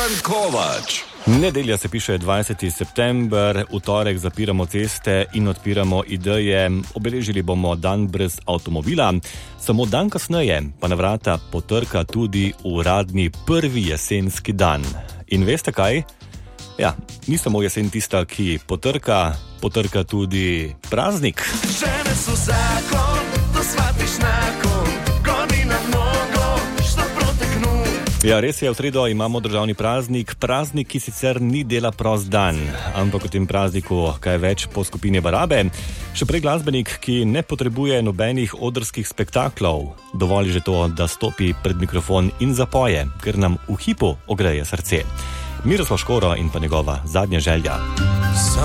Bojan Kovač. Nedelja se piše 20. september, v torek zapiramo ceste in odpiramo ideje. Obeležili bomo dan brez avtomobila. Samo dan kasneje pa na vrata potrka tudi uradni prvi jesenski dan. In veste kaj? Ja, ni samo jesen tista, ki potrka, potrka tudi praznik. Žene so zakon, to shvatiš nakon, goni na mnogo, što proteknu. Ja, res je, v sredo imamo državni praznik, praznik, ki sicer ni dela prost dan, ampak v tem prazniku kaj več po skupini Barabe. Še prej glasbenik, ki ne potrebuje nobenih odrskih spektaklov, dovolj že to, da stopi pred mikrofon in zapoje, ker nam v hipu ogreje srce. Miroslav Škoro in pa njegova zadnja želja.